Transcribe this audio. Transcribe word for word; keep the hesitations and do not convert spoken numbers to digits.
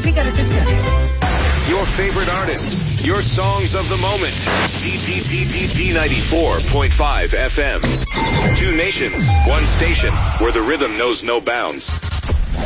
Aplica restricciones. Your favorite artists, your songs of the moment. D D D D D ninety-four point five F M. Two nations, one station, where the rhythm knows no bounds.